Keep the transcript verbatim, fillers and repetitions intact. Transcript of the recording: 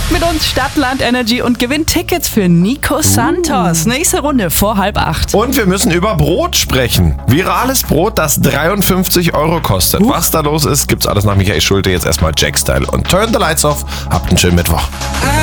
Zockt mit uns Stadtland Energy und gewinnt Tickets für Nico Santos. Nächste Runde vor halb acht. Und wir müssen über Brot sprechen. Virales Brot, das dreiundfünfzig Euro kostet. Huch. Was da los ist, gibt's alles nach Michael Schulte. Jetzt erstmal Jack-Style und Turn the Lights Off. Habt einen schönen Mittwoch.